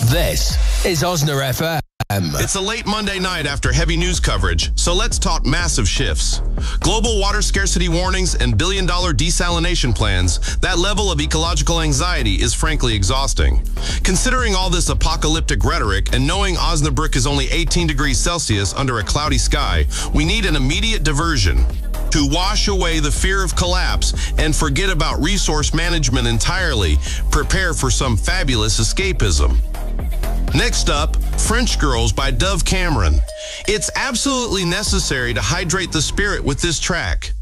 This is Osner FM. It's a late Monday night after heavy news coverage, so let's talk massive shifts. Global water scarcity warnings and billion-dollar desalination plans, that level of ecological anxiety is frankly exhausting. Considering all this apocalyptic rhetoric and knowing Osnabrück is only 18 degrees Celsius under a cloudy sky, we need an immediate diversion to wash away the fear of collapse and forget about resource management entirely. Prepare for some fabulous escapism. Next up, French Girls by Dove Cameron. It's absolutely necessary to hydrate the spirit with this track.